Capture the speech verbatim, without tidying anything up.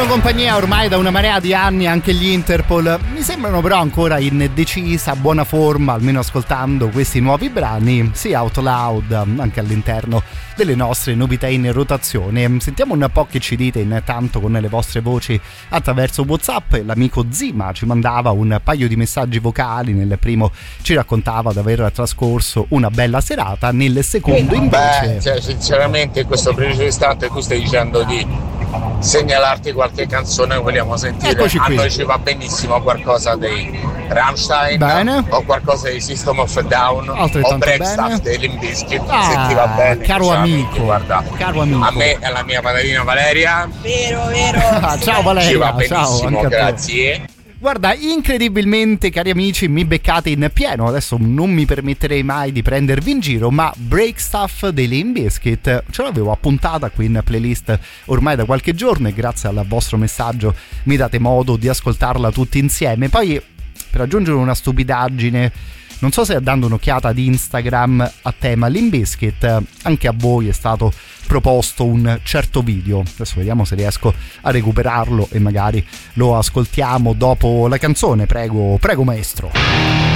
fanno compagnia ormai da una marea di anni anche gli Interpol. Mi sembrano però ancora in decisa buona forma, almeno ascoltando questi nuovi brani, sia out loud anche all'interno delle nostre novità in rotazione. Sentiamo un po' che ci dite intanto con le vostre voci attraverso WhatsApp. L'amico Zima ci mandava un paio di messaggi vocali. Nel primo ci raccontava di aver trascorso una bella serata, nel secondo invece... Beh, cioè, sinceramente in questo preciso istante tu stai dicendo di segnalarti qualche canzone che vogliamo sentire. Eccoci a qui. Noi ci va benissimo qualcosa dei Rammstein, bene. o qualcosa di System of a Down, altrettanto o Breakstuff bene. dei Limp Bizkit, Ah, se ti va bene, caro diciamo, amico, guarda, caro amico. a me è la mia patatina Valeria. Vero, vero. Ciao Valeria, ci va ciao, benissimo, anche a te. grazie. Guarda, incredibilmente, cari amici, mi beccate in pieno. Adesso non mi permetterei mai di prendervi in giro, ma Break Stuff dei Limp Bizkit ce l'avevo appuntata qui in playlist ormai da qualche giorno, e grazie al vostro messaggio mi date modo di ascoltarla tutti insieme. Poi, per aggiungere una stupidaggine, non so se dando un'occhiata ad Instagram a tema Limp Bizkit, anche a voi è stato proposto un certo video. Adesso vediamo se riesco a recuperarlo e magari lo ascoltiamo dopo la canzone. Prego, prego maestro.